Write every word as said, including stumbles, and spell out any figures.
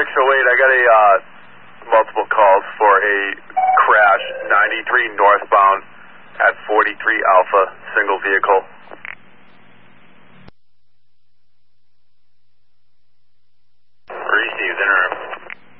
six oh eight, I got a uh, multiple calls for a crash, ninety-three northbound at forty-three Alpha, single vehicle.